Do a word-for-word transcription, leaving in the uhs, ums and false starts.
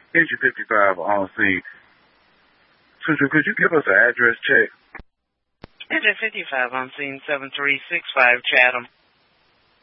Engine fifty-five on scene. Sister, could you give us an address check? Engine fifty-five on scene, seven three six five Chatham.